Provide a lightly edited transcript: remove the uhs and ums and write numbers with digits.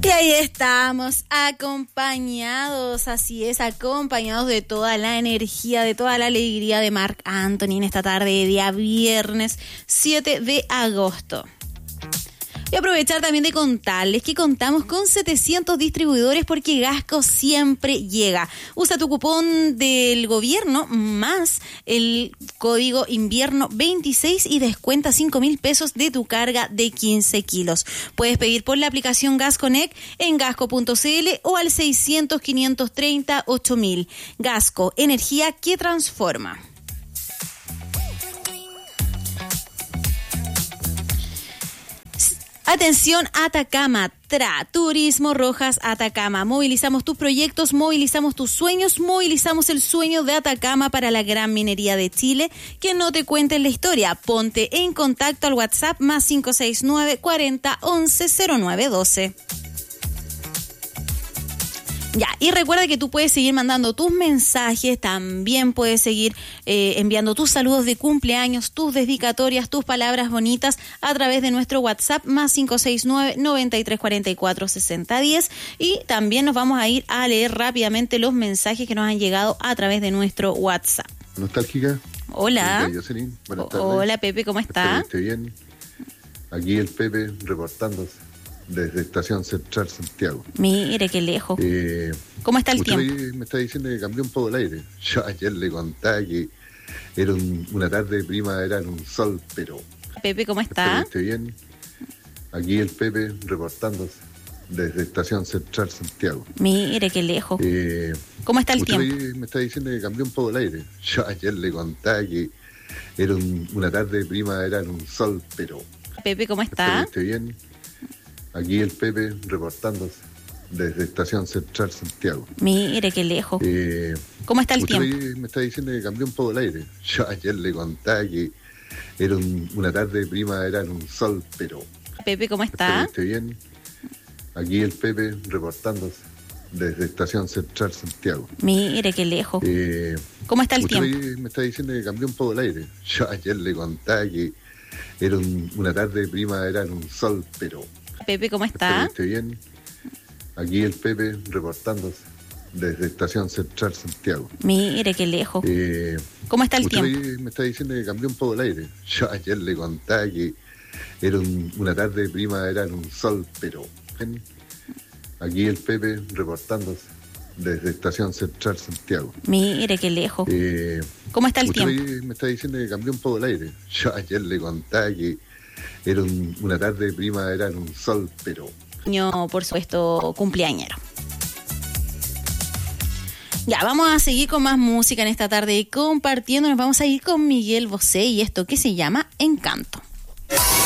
Y ahí estamos, acompañados, así es, acompañados de toda la energía, de toda la alegría de Marc Anthony en esta tarde de día viernes 7 de agosto. Y aprovechar también de contarles que contamos con 700 distribuidores porque Gasco siempre llega. Usa tu cupón del gobierno más el código invierno 26 y descuenta 5.000 pesos de tu carga de 15 kilos. Puedes pedir por la aplicación Gas Connect en gasco.cl o al 600-530-8000. Gasco, energía que transforma. Atención Atacama, Turismo Rojas Atacama. Movilizamos tus proyectos, movilizamos tus sueños, movilizamos el sueño de Atacama para la gran minería de Chile. Que no te cuenten la historia. Ponte en contacto al WhatsApp más 569 40 11 09 12. Ya, y recuerda que tú puedes seguir mandando tus mensajes, también puedes seguir enviando tus saludos de cumpleaños, tus dedicatorias, tus palabras bonitas a través de nuestro WhatsApp más 569 93 44 60 10 y también nos vamos a ir a leer rápidamente los mensajes que nos han llegado a través de nuestro WhatsApp. Nostálgica. Hola. Jocelyn, buenas tardes. Hola Pepe, ¿cómo está? Espero que esté bien. Aquí el Pepe reportándose desde Estación Central Santiago. Mire qué lejos. ¿Cómo está el tiempo? Me está diciendo que cambió un poco el aire. Yo ayer le contaba que era una tarde de primavera en un sol, pero... Pepe, ¿cómo está? Espero que esté bien. Aquí el Pepe reportándose desde Estación Central Santiago. Mire qué lejos. ¿Cómo está el tiempo? Me está diciendo que cambió un poco el aire. Yo ayer le contaba que era una tarde de primavera en un sol, pero... Pepe, ¿cómo está? Espero que esté bien. Aquí el Pepe reportándose desde Estación Central Santiago. Mire qué lejos. ¿Cómo está el tiempo? Me está diciendo que cambió un poco el aire. Yo ayer le contaba que era una tarde de primavera en un sol, pero... Pepe, ¿cómo está? Espero que esté bien. Aquí el Pepe reportándose desde Estación Central Santiago. Mire qué lejos. ¿Cómo está el tiempo? Me está diciendo que cambió un poco el aire. Yo ayer le contaba que era una tarde de primavera en un sol, pero... Pepe, ¿cómo está? Espero que esté bien. Aquí el Pepe reportándose desde Estación Central Santiago. Mire qué lejos. ¿Cómo está el tiempo? Me está diciendo que cambió un poco el aire. Yo ayer le contaba que era una tarde de primavera en un sol, pero... Aquí el Pepe reportándose desde Estación Central Santiago. Mire qué lejos. ¿Cómo está el tiempo? Me está diciendo que cambió un poco el aire. Yo ayer le contaba que era una tarde de primavera en un sol, pero... No, por supuesto, cumpleañero. Ya, vamos a seguir con más música en esta tarde compartiendo. Nos vamos a ir con Miguel Bosé y esto que se llama Encanto.